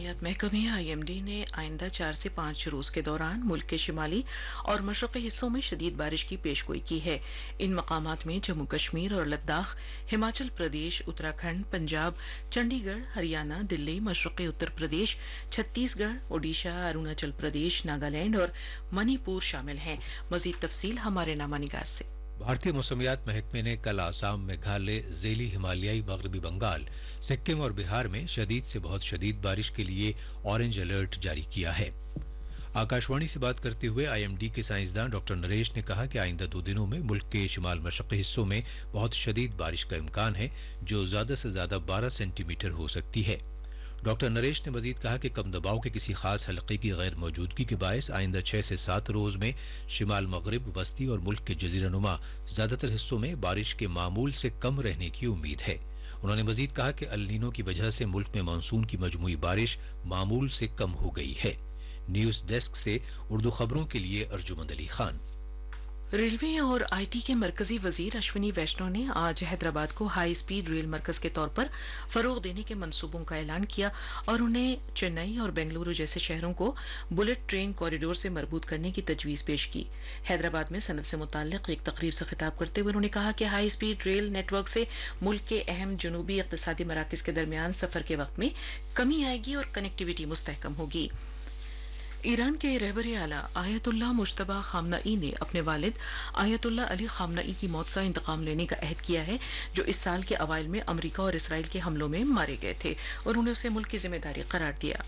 मौसमियात महकमे IMD ने आइंदा 4 से 5 रोज के दौरान मुल्क के शिमाली और मशरक़ी हिस्सों में शदीद बारिश की पेशगोई की है। इन मकामात में जम्मू कश्मीर और लद्दाख, हिमाचल प्रदेश, उत्तराखंड, पंजाब, चंडीगढ़, हरियाणा, दिल्ली, मशरक़ी उत्तर प्रदेश, छत्तीसगढ़, ओडिशा, अरुणाचल प्रदेश, नागालैंड और मणिपुर शामिल हैं। मजीद तफसील हमारे नामा निगार से। भारतीय मौसमियात महकमे ने कल आसाम, मेघालय, ज़ेली हिमालयाई मगरबी बंगाल, सिक्किम और बिहार में शदीद से बहुत शदीद बारिश के लिए ऑरेंज अलर्ट जारी किया है। आकाशवाणी से बात करते हुए IMD के साइंसदान डॉक्टर नरेश ने कहा कि आइंदा 2 दिनों में मुल्क के शिमाल मशरक़ी हिस्सों में बहुत शदीद बारिश का इम्कान है, जो ज्यादा से ज्यादा 12 सेंटीमीटर हो सकती है। डॉक्टर नरेश ने मजीद कहा कि कम दबाव के किसी खास हल्के की गैर मौजूदगी के बायस आइंदा 6 से 7 रोज में शिमाल मगरिब, वस्ती और मुल्क के जजीरानुमा ज्यादातर हिस्सों में बारिश के मामूल से कम रहने की उम्मीद है। उन्होंने मजीद कहा कि अल नीनो की वजह से मुल्क में मानसून की मजमूई बारिश मामूल से कम हो गई है। न्यूज डेस्क से उर्दू खबरों के लिए अर्जुमंद अली खान। रेलवे और IT के मरकजी वजीर अश्विनी वैष्णव ने आज हैदराबाद को हाई स्पीड रेल मरकज के तौर पर फरोग देने के मंसूबों का ऐलान किया और उन्हें चेन्नई और बेंगलुरु जैसे शहरों को बुलेट ट्रेन कॉरिडोर से मरबूत करने की तजवीज पेश की। हैदराबाद में सनत से मुताल्लिक एक तकरीब से खिताब करते हुए उन्होंने कहा कि हाई स्पीड रेल नेटवर्क से मुल्क के अहम जनूबी इक्तिसादी मराकज के दरमियान सफर के वक्त में कमी आएगी और कनेक्टिविटी मुस्तहकम होगी। ईरान के रहबर आला आयतुल्लाह मुश्तबा खामनाई ने अपने वालिद आयतुल्लाह अली खामनाई की मौत का इंतकाम लेने का अहद किया है, जो इस साल के अवाइल में अमेरिका और इसराइल के हमलों में मारे गए थे, और उन्हें उसे मुल्क की जिम्मेदारी करार दिया।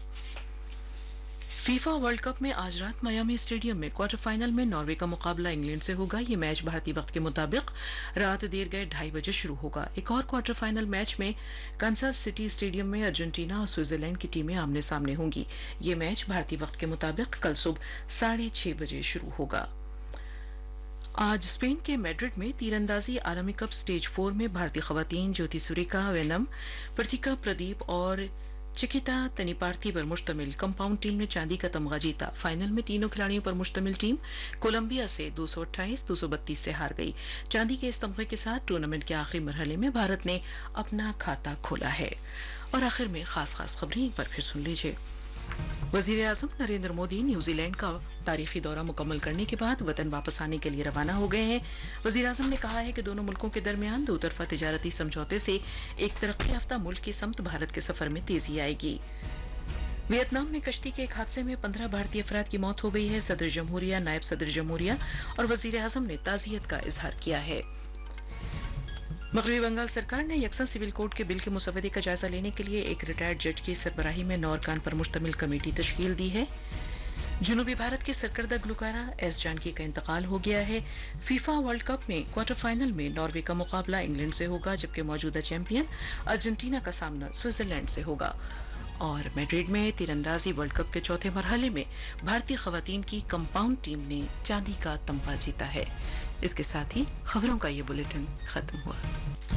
फीफा वर्ल्ड कप में आज रात मियामी स्टेडियम में क्वार्टर फाइनल में नॉर्वे का मुकाबला इंग्लैंड से होगा। ये मैच भारतीय वक्त के मुताबिक रात देर गए 2:30 बजे शुरू होगा। एक और क्वार्टर फाइनल मैच में कांसास सिटी स्टेडियम में अर्जेंटीना और स्विट्जरलैंड की टीमें आमने सामने होंगी। ये मैच भारतीय वक्त के मुताबिक कल सुबह 6:30 बजे शुरू होगा। आज स्पेन के मैड्रिड में तीरंदाजी आलमी कप स्टेज 4 में भारतीय खवातीन ज्योति सुरेखा, वेनम, प्रतीका प्रदीप और चिकिता तनिपार्थी पर मुश्तमिल कंपाउंड टीम ने चांदी का तमगा जीता। फाइनल में तीनों खिलाड़ियों पर मुश्तमिल टीम कोलंबिया से 228-232 से हार गई। चांदी के इस तमगे के साथ टूर्नामेंट के आखिरी मरहले में भारत ने अपना खाता खोला है। और आखिर में खास खबरें एक बार फिर सुन लीजिए। वजीर आजम नरेंद्र मोदी न्यूजीलैंड का तारीखी दौरा मुकम्मल करने के बाद वतन वापस आने के लिए रवाना हो गए हैं। वजीर आजम ने कहा है कि दोनों मुल्कों के दरमियान 2 तरफा तिजारती समझौते से एक तरक्की याफ्ता मुल्क की समत भारत के सफर में तेजी आएगी। वियतनाम में कश्ती के एक हादसे में 15 भारतीय अफराद की मौत हो गई है। सदर जमहूरिया, नायब सदर जमहूरिया और वजीर आजम ने ताजियत का इजहार किया है। मगरबी बंगाल सरकार ने यकसा सिविल कोड के बिल के मुसवदे का जायजा लेने के लिए एक रिटायर्ड जज की सरबराही में 9 अरकान पर मुश्तमिल कमेटी तश्कील दी है। जनूबी भारत के सरकर्दा गुलकारा एस जानकी का इंतकाल हो गया है। फीफा वर्ल्ड कप में क्वार्टर फाइनल में नॉर्वे का मुकाबला इंग्लैंड से होगा, जबकि मौजूदा चैंपियन अर्जेंटीना का सामना स्विट्जरलैंड से होगा। और मैड्रिड में तीरंदाजी वर्ल्ड कप के चौथे मरहले में भारतीय खवातीन की कंपाउंड टीम ने चांदी का तमगा जीता है। इसके साथ ही खबरों का ये बुलेटिन खत्म हुआ।